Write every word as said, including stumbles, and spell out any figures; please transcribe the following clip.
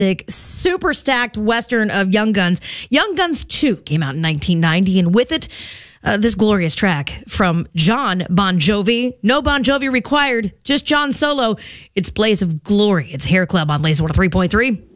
super stacked Western of Young Guns. Young Guns two came out in nineteen ninety, and with it, uh, this glorious track from John Bon Jovi. No Bon Jovi required, just John solo. It's Blaze of Glory. It's Hair Club on Laser one oh three point three.